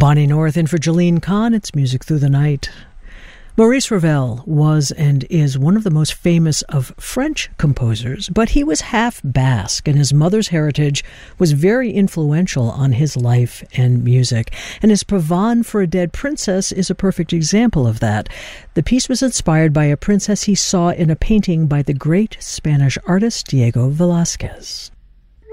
Bonnie North in for Jolene Kahn. It's Music Through the Night. Maurice Ravel was and is one of the most famous of French composers, but he was half Basque, and his mother's heritage was very influential on his life and music. And his Pavane for a Dead Princess is a perfect example of that. The piece was inspired by a princess he saw in a painting by the great Spanish artist Diego Velázquez.